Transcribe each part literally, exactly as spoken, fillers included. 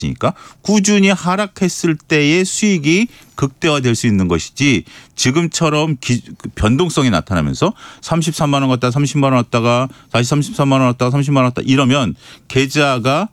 니까 꾸준히 하락했을 때의 수익이 극대화될 수 있는 것이지 지금처럼 기, 변동성이 나타나면서 삼십삼만 원 갔다가 삼십만 원 왔다가 다시 삼십삼만 원 왔다가 삼십만 원 왔다가 이러면 계좌가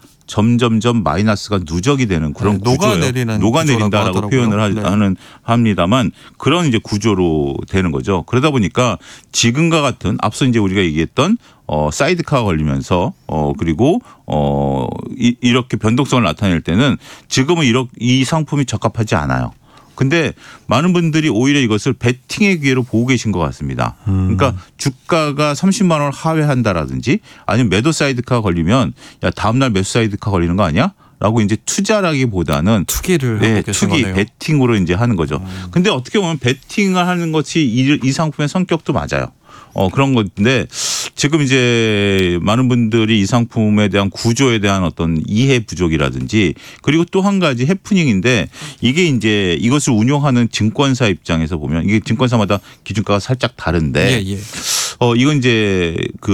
점점점 마이너스가 누적이 되는 그런 네, 구조예요. 녹아내리는 녹아내린다라고 표현을 하, 네. 하는 합니다만 그런 이제 구조로 되는 거죠. 그러다 보니까 지금과 같은 앞서 이제 우리가 얘기했던 어 사이드카가 걸리면서 어 그리고 어 이, 이렇게 변동성을 나타낼 때는 지금은 이렇게 이 상품이 적합하지 않아요. 근데 많은 분들이 오히려 이것을 베팅의 기회로 보고 계신 것 같습니다. 음. 그러니까 주가가 삼십만 원을 하회한다라든지 아니면 매도 사이드카가 걸리면 야 다음 날 매수 사이드카 걸리는 거 아니야? 라고 이제 투자라기보다는 투기를 네, 하고 계신 투기 거네요. 베팅으로 이제 하는 거죠. 음. 근데 어떻게 보면 베팅을 하는 것이 이, 이 상품의 성격도 맞아요. 어, 그런 건데 지금 이제 많은 분들이 이 상품에 대한 구조에 대한 어떤 이해 부족이라든지 그리고 또 한 가지 해프닝인데 이게 이제 이것을 운용하는 증권사 입장에서 보면 이게 증권사마다 기준가가 살짝 다른데 예, 예. 어, 이건 이제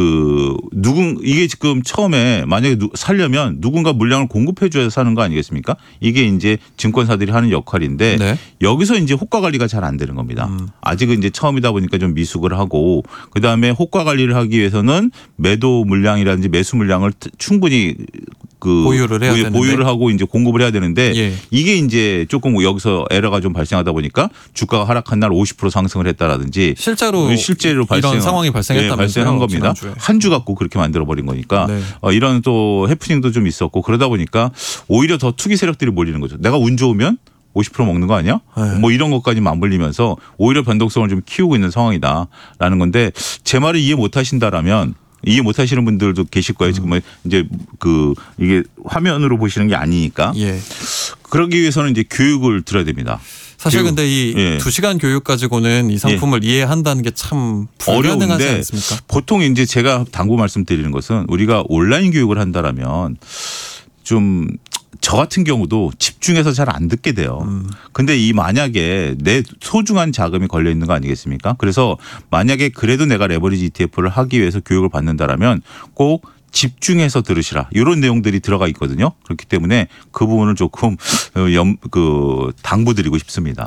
그 누군 이게 지금 처음에 만약에 누, 살려면 누군가 물량을 공급해 줘야 사는 거 아니겠습니까? 이게 이제 증권사들이 하는 역할인데 네. 여기서 이제 호가 관리가 잘 안 되는 겁니다. 음. 아직은 이제 처음이다 보니까 좀 미숙을 하고 그다음에 호가 관리를 하기 위해서는 매도 물량이라든지 매수 물량을 충분히 그 보유를 해야 되는데. 보유를 하고 이제 공급을 해야 되는데 예. 이게 이제 조금 여기서 에러가 좀 발생하다 보니까 주가가 하락한 날 오십 퍼센트 상승을 했다라든지 실제로 실제로 발생 이런 상황이 발생했다면서요? 네, 발생한 겁니다. 지난주에. 한 주 갖고 그렇게 만들어 버린 거니까 네. 어, 이런 또 해프닝도 좀 있었고 그러다 보니까 오히려 더 투기 세력들이 몰리는 거죠. 내가 운 좋으면 오십 퍼센트 먹는 거 아니야? 네. 뭐 이런 것까지 맞물리면서 오히려 변동성을 좀 키우고 있는 상황이다라는 건데 제 말을 이해 못 하신다라면 이해 못 하시는 분들도 계실 거예요. 지금 이제 그 이게 화면으로 보시는 게 아니니까. 예. 그러기 위해서는 이제 교육을 들어야 됩니다. 사실 교육. 근데 이 예. 두 시간 교육 가지고는 이 상품을 이해한다는 게 참 불가능하지 어려운데 않습니까? 보통 이제 제가 당부 말씀드리는 것은 우리가 온라인 교육을 한다라면 좀 저 같은 경우도 집중해서 잘 안 듣게 돼요. 음. 근데 이 만약에 내 소중한 자금이 걸려 있는 거 아니겠습니까? 그래서 만약에 그래도 내가 레버리지 이티에프를 하기 위해서 교육을 받는다라면 꼭 집중해서 들으시라. 이런 내용들이 들어가 있거든요. 그렇기 때문에 그 부분을 조금 염, 그 당부드리고 싶습니다.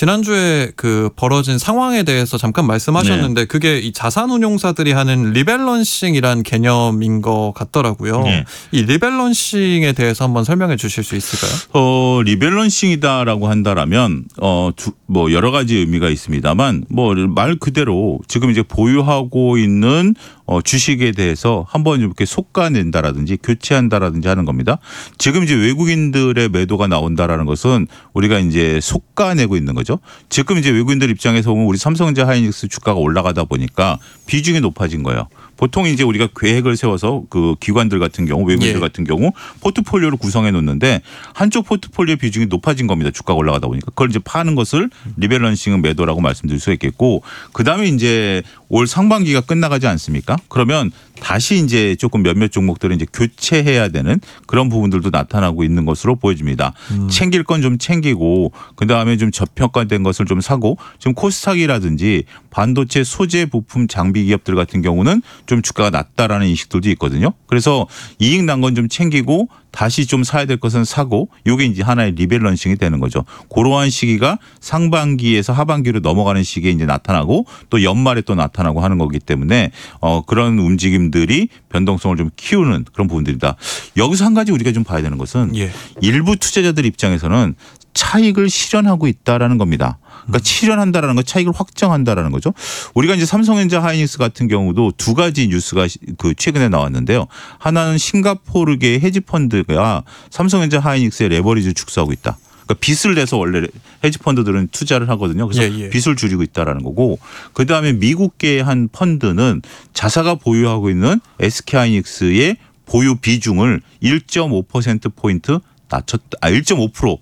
지난주에 그 벌어진 상황에 대해서 잠깐 말씀하셨는데 네. 그게 이 자산운용사들이 하는 리밸런싱이란 개념인 것 같더라고요. 네. 이 리밸런싱에 대해서 한번 설명해 주실 수 있을까요? 어, 리밸런싱이다라고 한다라면 어, 두, 뭐 여러 가지 의미가 있습니다만 뭐 말 그대로 지금 이제 보유하고 있는 어, 주식에 대해서 한번 이렇게 솎아낸다라든지 교체한다라든지 하는 겁니다. 지금 이제 외국인들의 매도가 나온다라는 것은 우리가 이제 솎아내고 있는 거죠. 지금 이제 외국인들 입장에서 보면 우리 삼성전자 하이닉스 주가가 올라가다 보니까 비중이 높아진 거예요. 보통 이제 우리가 계획을 세워서 그 기관들 같은 경우 외국인들 예. 같은 경우 포트폴리오를 구성해 놓는데 한쪽 포트폴리오 비중이 높아진 겁니다. 주가가 올라가다 보니까 그걸 이제 파는 것을 리밸런싱은 매도라고 말씀드릴 수 있겠고 그다음에 이제 올 상반기가 끝나가지 않습니까? 그러면 다시 이제 조금 몇몇 종목들을 이제 교체해야 되는 그런 부분들도 나타나고 있는 것으로 보여집니다. 음. 챙길 건 좀 챙기고 그다음에 좀 저평가된 것을 좀 사고 지금 코스닥이라든지 반도체 소재 부품 장비 기업들 같은 경우는 좀 주가가 낮다라는 인식들도 있거든요. 그래서 이익 난 건 좀 챙기고 다시 좀 사야 될 것은 사고 이게 이제 하나의 리밸런싱이 되는 거죠. 그러한 시기가 상반기에서 하반기로 넘어가는 시기에 이제 나타나고 또 연말에 또 나타나고 하는 거기 때문에 어 그런 움직임들이 변동성을 좀 키우는 그런 부분들이다. 여기서 한 가지 우리가 좀 봐야 되는 것은 예. 일부 투자자들 입장에서는 차익을 실현하고 있다라는 겁니다. 그러니까 실현한다라는 거 차익을 확정한다라는 거죠. 우리가 이제 삼성전자 하이닉스 같은 경우도 두 가지 뉴스가 그 최근에 나왔는데요. 하나는 싱가포르계 헤지펀드가 삼성전자 하이닉스의 레버리지를 축소하고 있다. 그러니까 빚을 내서 원래 헤지펀드들은 투자를 하거든요. 그래서 예, 예. 빚을 줄이고 있다라는 거고 그다음에 미국계 한 펀드는 자사가 보유하고 있는 에스케이하이닉스의 보유 비중을 일 점 오 퍼센트 포인트 낮췄다. 아, 일 점 오 퍼센트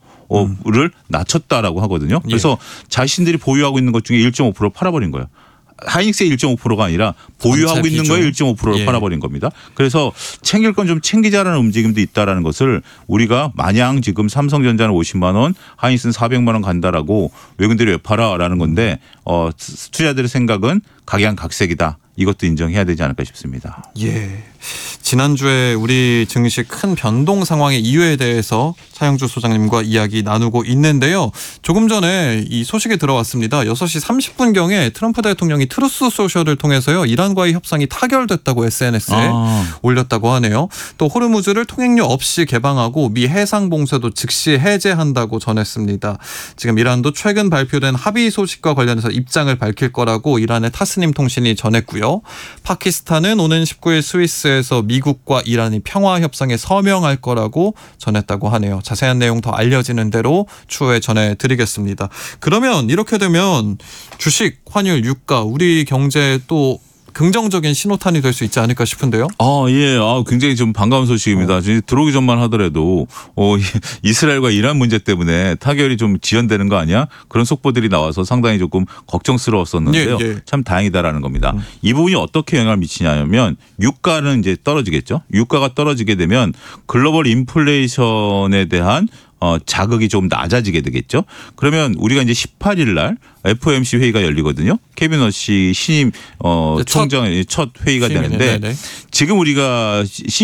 를 낮췄다라고 하거든요. 그래서 예. 자신들이 보유하고 있는 것 중에 일 점 오 퍼센트 팔아버린 거예요. 하이닉스의 일 점 오 퍼센트가 아니라 보유하고 있는 거에 일 점 오 퍼센트를 예. 팔아버린 겁니다. 그래서 챙길 건 좀 챙기자라는 움직임도 있다라는 것을 우리가 마냥 지금 삼성전자는 오십만 원, 하이닉스는 사백만 원 간다라고 외국인들이 왜 팔아라는 건데 어, 투자자들의 생각은 각양각색이다. 이것도 인정해야 되지 않을까 싶습니다. 예. 지난주에 우리 증시 큰 변동 상황의 이유에 대해서 차영주 소장님과 이야기 나누고 있는데요. 조금 전에 이 소식이 들어왔습니다. 여섯 시 삼십 분경에 트럼프 대통령이 트루스 소셜을 통해서요. 이란과의 협상이 타결됐다고 에스엔에스에 아. 올렸다고 하네요. 또 호르무즈를 통행료 없이 개방하고 미 해상 봉쇄도 즉시 해제한다고 전했습니다. 지금 이란도 최근 발표된 합의 소식과 관련해서 입장을 밝힐 거라고 이란의 타스님 통신이 전했고요. 파키스탄은 오는 십구 일 스위스에서 미국과 이란이 평화 협상에 서명할 거라고 전했다고 하네요. 자세한 내용 더 알려지는 대로 추후에 전해드리겠습니다. 그러면 이렇게 되면 주식, 환율, 유가, 우리 경제에 또 긍정적인 신호탄이 될 수 있지 않을까 싶은데요. 아, 예. 아, 굉장히 좀 반가운 소식입니다. 어. 들어오기 전만 하더라도 어, 이스라엘과 이란 문제 때문에 타결이 좀 지연되는 거 아니야? 그런 속보들이 나와서 상당히 조금 걱정스러웠었는데요. 예, 예. 참 다행이다라는 겁니다. 음. 이 부분이 어떻게 영향을 미치냐면 유가는 이제 떨어지겠죠. 유가가 떨어지게 되면 글로벌 인플레이션에 대한 어, 자극이 좀 낮아지게 되겠죠. 그러면 우리가 이제 십팔 일 날 에프오엠씨 회의가 열리거든요. 케빈 워시 신임 어, 첫 총장의 첫 회의가 시민이, 되는데 네네. 지금 우리가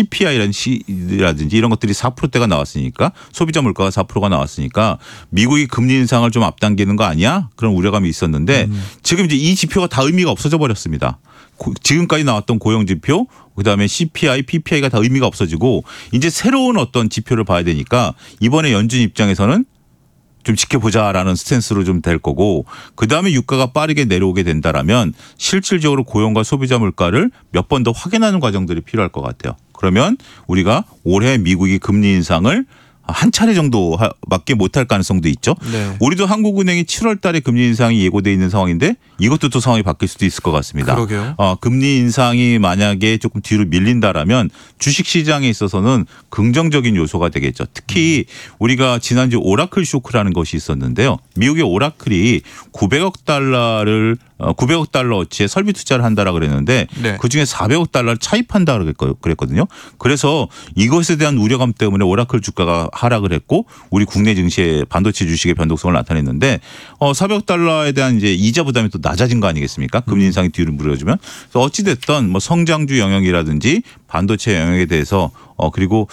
씨피아이라든지 이런 것들이 사 퍼센트대가 나왔으니까 소비자 물가가 사 퍼센트가 나왔으니까 미국이 금리 인상을 좀 앞당기는 거 아니야? 그런 우려감이 있었는데 음. 지금 이제 이 지표가 다 의미가 없어져 버렸습니다. 고, 지금까지 나왔던 고용 지표 그다음에 씨피아이, 피피아이가 다 의미가 없어지고 이제 새로운 어떤 지표를 봐야 되니까 이번에 연준 입장에서는 좀 지켜보자라는 스탠스로 좀 될 거고 그다음에 유가가 빠르게 내려오게 된다라면 실질적으로 고용과 소비자 물가를 몇 번 더 확인하는 과정들이 필요할 것 같아요. 그러면 우리가 올해 미국이 금리 인상을 한 차례 정도밖에 못할 가능성도 있죠. 네. 우리도 한국은행이 칠월 달에 금리 인상이 예고돼 있는 상황인데 이것도 또 상황이 바뀔 수도 있을 것 같습니다. 그러게요. 어, 금리 인상이 만약에 조금 뒤로 밀린다라면 주식시장에 있어서는 긍정적인 요소가 되겠죠. 특히 우리가 지난주 오라클 쇼크라는 것이 있었는데요. 미국의 오라클이 구백억 달러를 구백억 달러어치의 설비 투자를 한다라 그랬는데 네. 그중에 사백억 달러를 차입한다 그랬거든요. 그래서 이것에 대한 우려감 때문에 오라클 주가가 하락을 했고 우리 국내 증시의 반도체 주식의 변동성을 나타냈는데 어, 사백억 달러에 대한 이제 이자 부담이 또 낮아진 거 아니겠습니까? 금리 인상이 뒤로 물어주면. 그래서 어찌 됐든 뭐 성장주 영역이라든지 반도체 영역에 대해서 어 그리고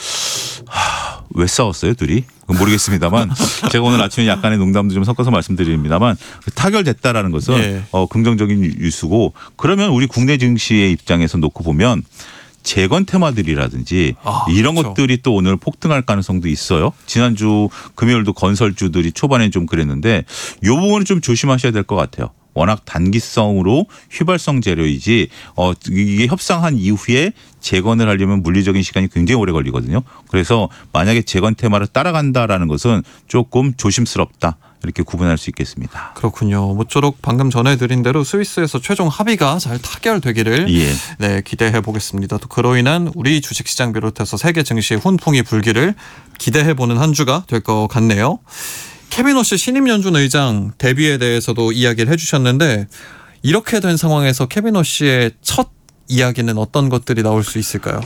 하, 왜 싸웠어요 둘이? 모르겠습니다만 제가 오늘 아침에 약간의 농담도 좀 섞어서 말씀드립니다만 타결됐다라는 것은 예. 어, 긍정적인 뉴스고 그러면 우리 국내 증시의 입장에서 놓고 보면 재건 테마들이라든지 아, 이런 그렇죠. 것들이 또 오늘 폭등할 가능성도 있어요. 지난주 금요일도 건설주들이 초반에 좀 그랬는데 이 부분은 좀 조심하셔야 될 것 같아요. 워낙 단기성으로 휘발성 재료이지 어, 이게 협상한 이후에 재건을 하려면 물리적인 시간이 굉장히 오래 걸리거든요. 그래서 만약에 재건 테마를 따라간다라는 것은 조금 조심스럽다. 이렇게 구분할 수 있겠습니다. 그렇군요. 모쪼록 방금 전해드린 대로 스위스에서 최종 합의가 잘 타결되기를 예. 네, 기대해 보겠습니다. 또 그로 인한 우리 주식시장 비롯해서 세계 증시의 훈풍이 불기를 기대해 보는 한 주가 될 것 같네요. 케빈 워시 신임 연준 의장 데뷔에 대해서도 이야기를 해주셨는데 이렇게 된 상황에서 케빈 워시의 첫 이야기는 어떤 것들이 나올 수 있을까요?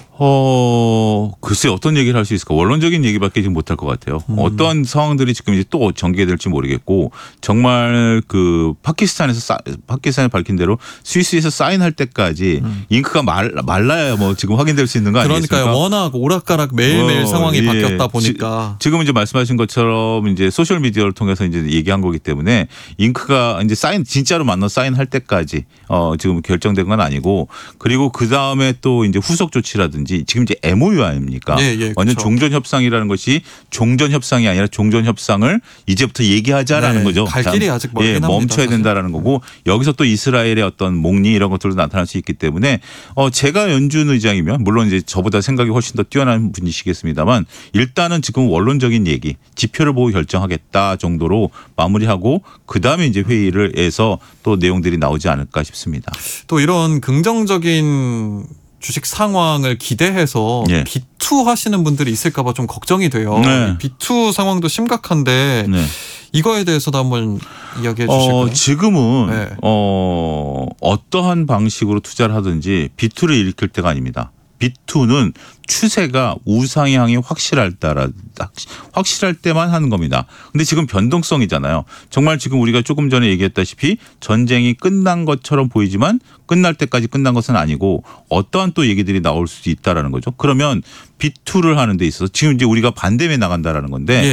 어, 글쎄 어떤 얘기를 할 수 있을까? 원론적인 얘기밖에 지금 못할 것 같아요. 음. 어떤 상황들이 지금 이제 또 전개될지 모르겠고 정말 그 파키스탄에서 사, 파키스탄에 밝힌 대로 스위스에서 사인할 때까지 음. 잉크가 말, 말라야 뭐 지금 확인될 수 있는 거 아니겠습니까? 그러니까요. 워낙 오락가락 매일매일 어, 상황이 예. 바뀌었다 보니까 지, 지금 이제 말씀하신 것처럼 이제 소셜 미디어를 통해서 이제 얘기한 거기 때문에 잉크가 이제 사인 진짜로 만나 사인할 때까지 어 지금 결정된 건 아니고 그리고 그 다음에 또 이제 후속 조치라든지 지금 이제 엠오유 아닙니까? 예, 예, 완전 그렇죠. 종전 협상이라는 것이 종전 협상이 아니라 종전 협상을 이제부터 얘기하자라는 네, 거죠. 갈 길이 아직 멀긴 예, 합니다, 멈춰야 사실. 된다라는 거고 여기서 또 이스라엘의 어떤 목리 이런 것들도 나타날 수 있기 때문에 어 제가 연준 의장이면 물론 이제 저보다 생각이 훨씬 더 뛰어난 분이시겠습니다만 일단은 지금 원론적인 얘기 지표를 보고 결정하겠다 정도로 마무리하고 그 다음에 이제 회의를 해서 또 내용들이 나오지 않을까 싶습니다. 또 이런 긍정적인 주식 상황을 기대해서 예. 비투 하시는 분들이 있을까 봐 좀 걱정이 돼요. 네. 비투 상황도 심각한데 네. 이거에 대해서도 한번 이야기해 주실까요? 어, 지금은 네. 어, 어떠한 방식으로 투자를 하든지 비투를 일으킬 때가 아닙니다. 비투는 추세가 우상향이 확실할 따라 확실할 때만 하는 겁니다. 근데 지금 변동성이잖아요. 정말 지금 우리가 조금 전에 얘기했다시피 전쟁이 끝난 것처럼 보이지만 끝날 때까지 끝난 것은 아니고 어떠한 또 얘기들이 나올 수도 있다라는 거죠. 그러면 비투를 하는 데 있어서 지금 이제 우리가 반대에 나간다라는 건데 예.